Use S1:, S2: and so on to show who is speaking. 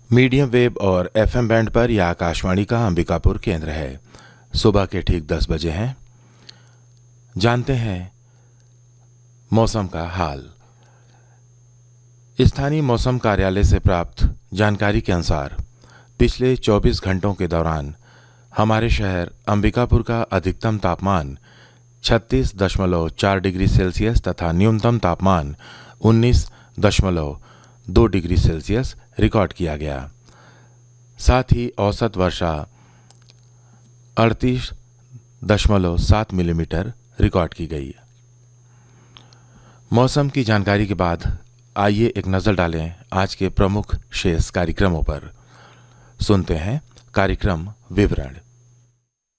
S1: Medium wave और FM band पर यह आकाशवाणी का अंबिकापुर केंद्र है। सुबह के ठीक 10 बजे हैं। जानते हैं मौसम का हाल। स्थानीय मौसम कार्यालय से प्राप्त जानकारी के अनुसार पिछले 24 घंटों के दौरान हमारे शहर अंबिकापुर का अधिकतम तापमान 36.4 डिग्री सेल्सियस तथा न्यूनतम तापमान 19.2 डिग्री सेल्सियस रिकॉर्ड किया गया। साथ ही औसत वर्षा 38.7 मिलीमीटर रिकॉर्ड की गई। मौसम की जानकारी के बाद आइए एक नज़र डालें आज के प्रमुख शेष कार्यक्रमों पर। सुनते हैं कार्यक्रम विवरण।